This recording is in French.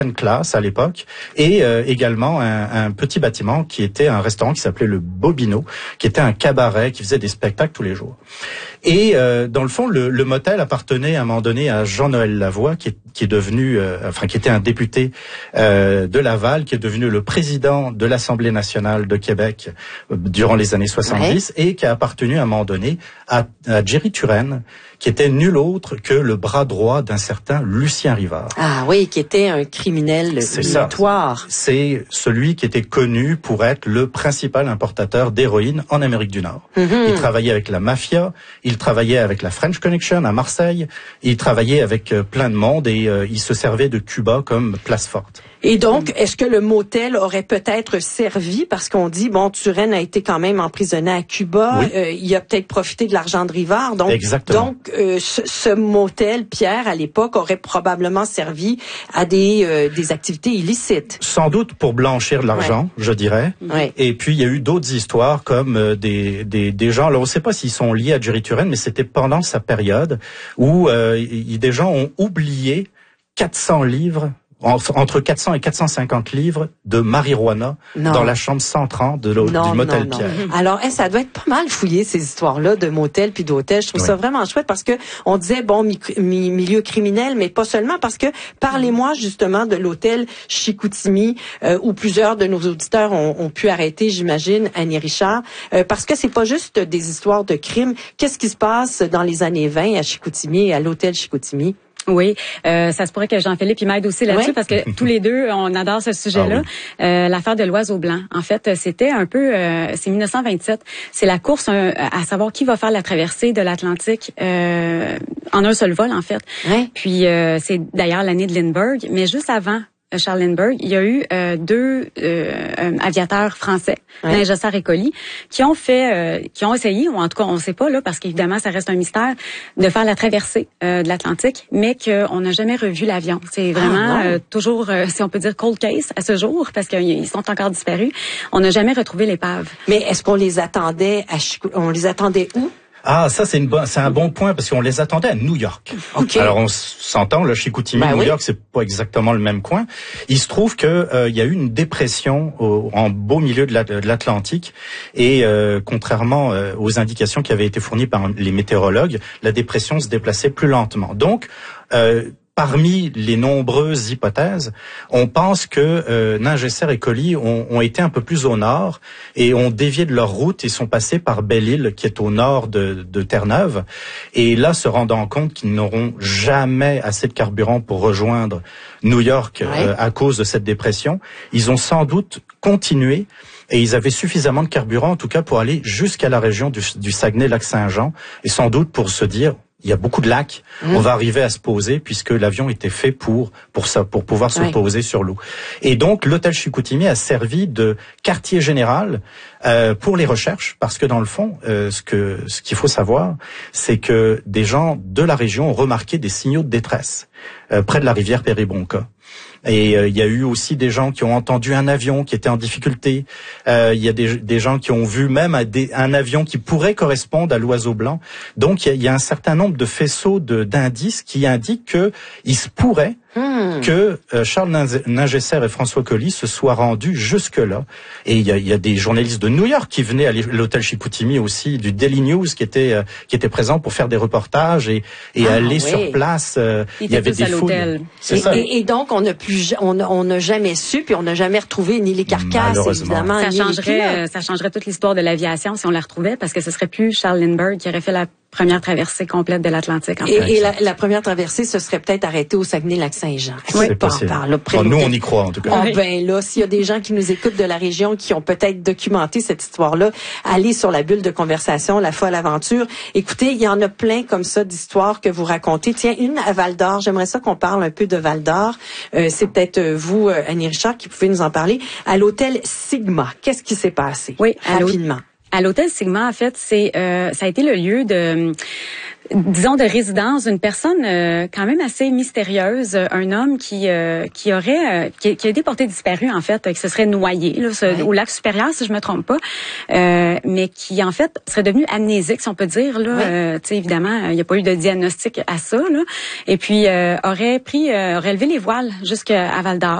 classe à l'époque, et également un petit bâtiment qui était un restaurant qui s'appelait le Bobino, qui était un cabaret qui faisait des spectacles tous les jours. Et dans le fond, le motel appartenait à un moment donné à Jean-Noël Lavoie, qui est devenu, qui était un député de Laval, qui est devenu le président de l'Assemblée nationale de Québec durant les années 70, et qui a appartenu à un moment donné à Jerry Turenne, qui était nul autre que le bras droit d'un certain Lucien Rivard. Ah oui, qui était un criminel notoire. C'est celui qui était connu pour être le principal importateur d'héroïne en Amérique du Nord. Il travaillait avec la mafia, il travaillait avec la French Connection à Marseille, il travaillait avec plein de monde et il se servait de Cuba comme place forte. Et donc, est-ce que le motel aurait peut-être servi, parce qu'on dit, bon, Turenne a été quand même emprisonné à Cuba, il a peut-être profité de l'argent de Rivard, donc, ce motel, Pierre, à l'époque, aurait probablement servi à des activités illicites. Sans doute pour blanchir de l'argent, je dirais. Et puis, il y a eu d'autres histoires comme des gens, alors on ne sait pas s'ils sont liés à Jerry Turenne, mais c'était pendant sa période où des gens ont oublié 400 livres entre 400 et 450 livres de marijuana dans la chambre 130 du motel Pierre. Alors, ça doit être pas mal fouillé, ces histoires-là de motel puis d'hôtel. Je trouve ça vraiment chouette parce que on disait, bon, milieu criminel, mais pas seulement, parce que parlez-moi justement de l'hôtel Chicoutimi, où plusieurs de nos auditeurs ont pu arrêter, j'imagine, Annie Richard, parce que c'est pas juste des histoires de crimes. Qu'est-ce qui se passe dans les années 20 à Chicoutimi et à l'hôtel Chicoutimi? Oui, ça se pourrait que Jean-Philippe il m'aide aussi là-dessus parce que tous les deux, on adore ce sujet-là. L'affaire de l'oiseau blanc. En fait, c'était un peu, c'est 1927. C'est la course à savoir qui va faire la traversée de l'Atlantique en un seul vol, en fait. Puis, c'est d'ailleurs l'année de Lindbergh, mais juste avant Charles Lindbergh, il y a eu deux aviateurs français, Ningesser et Colly, qui ont essayé, ou en tout cas on ne sait pas là, parce qu'évidemment ça reste un mystère, de faire la traversée de l'Atlantique, mais qu'on n'a jamais revu l'avion. C'est vraiment toujours, si on peut dire, cold case à ce jour, parce qu'ils sont encore disparus. On n'a jamais retrouvé l'épave. Mais est-ce qu'on les attendait on les attendait où? Ah, ça c'est un bon point parce qu'on les attendait à New York. Alors on s'entend, le Chicoutimi, New York, c'est pas exactement le même coin. Il se trouve que il y a eu une dépression en beau milieu de l'Atlantique et contrairement aux indications qui avaient été fournies par les météorologues, la dépression se déplaçait plus lentement. Donc parmi les nombreuses hypothèses, on pense que Ningesser et Colly ont été un peu plus au nord et ont dévié de leur route et sont passés par Belle-Île, qui est au nord de Terre-Neuve. Et là, se rendant compte qu'ils n'auront jamais assez de carburant pour rejoindre New York à cause de cette dépression, ils ont sans doute continué. Et ils avaient suffisamment de carburant, en tout cas, pour aller jusqu'à la région du Saguenay-Lac-Saint-Jean, et sans doute pour se dire, il y a beaucoup de lacs, on va arriver à se poser, puisque l'avion était fait pour ça, pour pouvoir se poser sur l'eau. Et donc, l'hôtel Chicoutimi a servi de quartier général pour les recherches, parce que dans le fond, ce qu'il faut savoir, c'est que des gens de la région ont remarqué des signaux de détresse près de la rivière Péribonka. Et il y a eu aussi des gens qui ont entendu un avion qui était en difficulté. Il y a des gens qui ont vu même un avion qui pourrait correspondre à l'oiseau blanc. Donc il y a un certain nombre de faisceaux d'indices qui indiquent que il se pourrait que Charles Ningesser et François Colly se soient rendus jusque-là. Et il y a des journalistes de New York qui venaient à l'hôtel Chicoutimi aussi, du Daily News, qui étaient présents pour faire des reportages et aller sur place. Il y avait des foules. Et donc on n'a jamais su, puis on n'a jamais retrouvé ni les carcasses, évidemment. Ça changerait toute l'histoire de l'aviation si on la retrouvait, parce que ce serait plus Charles Lindbergh qui aurait fait la première traversée complète de l'Atlantique. Et la première traversée, ce serait peut-être arrêté au Saguenay-Lac-Saint-Jean. C'est possible. Nous, on y croit, en tout cas. Ben là, s'il y a des gens qui nous écoutent de la région qui ont peut-être documenté cette histoire-là, allez sur la bulle de conversation, La Folle Aventure. Écoutez, il y en a plein comme ça d'histoires que vous racontez. Tiens, une à Val-d'Or. J'aimerais ça qu'on parle un peu de Val-d'Or. C'est peut-être vous, Annie Richard, qui pouvez nous en parler. À l'hôtel Sigma, qu'est-ce qui s'est passé? Oui, rapidement. À l'hôtel Sigma, en fait, ça a été le lieu de de résidence d'une personne quand même assez mystérieuse, un homme qui a été porté disparu en fait, qui se serait noyé là, au lac Supérieur si je me trompe pas, mais qui en fait serait devenu amnésique si on peut dire là. Tu sais, évidemment, il n'y a pas eu de diagnostic à ça là, et puis aurait levé les voiles jusqu'à Val-d'Or.